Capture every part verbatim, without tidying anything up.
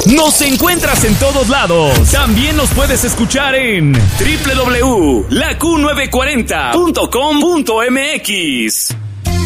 Nos encuentras en todos lados. También nos puedes escuchar en doble u doble u doble u punto la Q novecientos cuarenta punto com punto m x.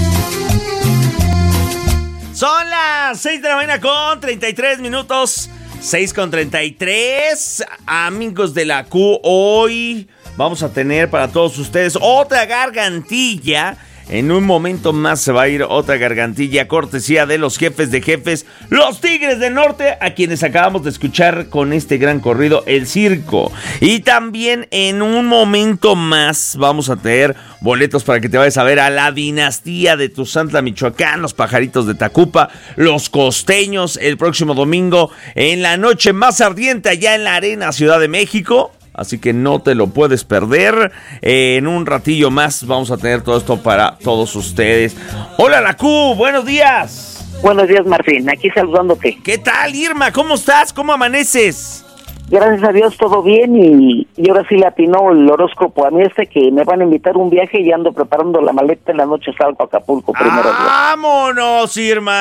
Son las seis de la mañana con treinta y tres minutos. seis con treinta y tres. Amigos de la Q, hoy vamos a tener para todos ustedes otra gargantilla. En un momento más se va a ir otra gargantilla cortesía de los jefes de jefes, los Tigres del Norte, a quienes acabamos de escuchar con este gran corrido, El Circo. Y también en un momento más vamos a tener boletos para que te vayas a ver a la dinastía de Tuzantla, Michoacán, los Pajaritos de Tacupa, los Costeños, el próximo domingo en la noche más ardiente allá en la Arena Ciudad de México. Así que no te lo puedes perder. Eh, en un ratillo más vamos a tener todo esto para todos ustedes. Hola, la Q, buenos días. Buenos días, Martín, aquí saludándote. ¿Qué tal, Irma? ¿Cómo estás? ¿Cómo amaneces? Gracias a Dios, todo bien, y, y ahora sí le atinó el horóscopo a mí este que me van a invitar a un viaje y ando preparando la maleta. En la noche salgo a Acapulco primero. ¡Vámonos,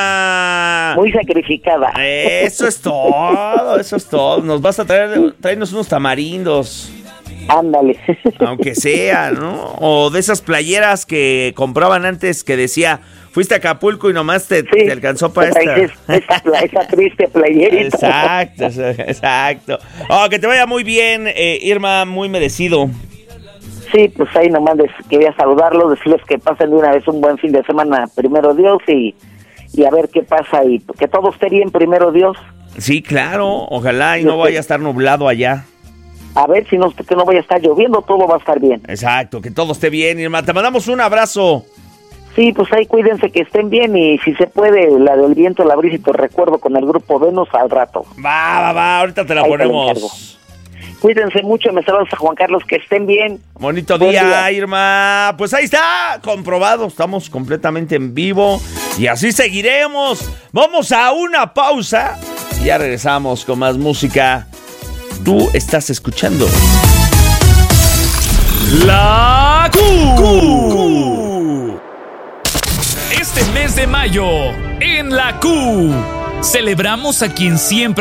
Irma! Muy sacrificada. Eso es todo, eso es todo. Nos vas a traer, traernos unos tamarindos. Ándale. Aunque sea, ¿no? O de esas playeras que compraban antes que decía, fuiste a Acapulco y nomás te, sí, te alcanzó para esta. Esa, esa, esa triste playerita. Exacto, exacto. Oh, que te vaya muy bien, eh, Irma, muy merecido. Sí, pues ahí nomás les quería saludarlos, decirles que pasen de una vez un buen fin de semana, primero Dios, y, y a ver qué pasa, y que todo esté bien, primero Dios. Sí, claro, ojalá y no vaya a estar nublado allá. A ver si no, que no vaya a estar lloviendo, todo va a estar bien. Exacto, que todo esté bien, Irma. Te mandamos un abrazo. Sí, pues ahí cuídense, que estén bien, y si se puede, la del viento, la brisa y te recuerdo con el grupo Venus al rato. Va, va, va, ahorita te la ahí ponemos. Te cuídense mucho, me saludas a Juan Carlos, que estén bien. Bonito día, día, Irma. Pues ahí está, comprobado, estamos completamente en vivo y así seguiremos. Vamos a una pausa y ya regresamos con más música. Tú estás escuchando La Q. Q. Este mes de mayo, en La Q, celebramos a quien siempre